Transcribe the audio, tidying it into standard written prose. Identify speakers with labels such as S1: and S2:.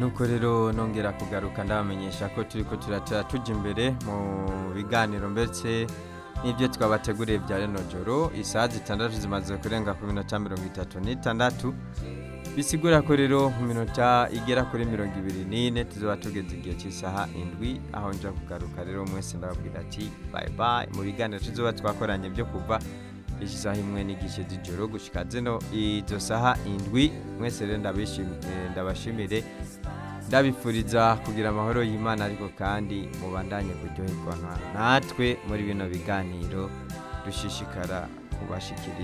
S1: nuko rero nongera kugaruka ndabamenyesha ko turiko tuja imbere mu biganiro mbese n'ibyo twabateguriye bya rino joro. Isaha 6 zimaze kurenga ku minota 36 bisigura ko rero mu minota igera kuri 24 tuzoba tugeze igihe cy'isaha 7 aho nja kugaruka rero mwese ndababwira ati bye bye mu biganiro tuzoba twakoranye byo kuva isaha 1 n'igice z'ijoro gushika zeno izo saha 7 mwese rero ndabashimire ndabifuriza kugira amahoro y'Imana ariko kandi mubandanye kuryoherwa natwe muri bino biganiro dushishikara kubashikira.